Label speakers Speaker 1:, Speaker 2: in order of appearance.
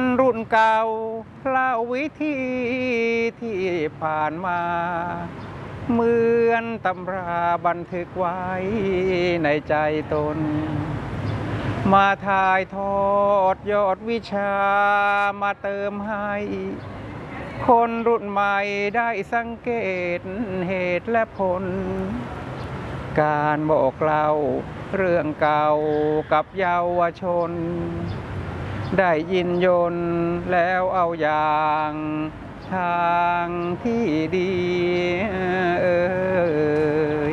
Speaker 1: รุ่นเก่าเล่าวิธีที่ผ่านมาเหมือนตำราบันทึกไว้ในใจตนมาถ่ายทอดยอดวิชามาเติมให้คนรุ่นใหม่ได้สังเกตเหตุและผลการบอกเล่าเรื่องเก่ากับเยาวชนได้ยินยนต์แล้วเอาอย่างทางที่ดี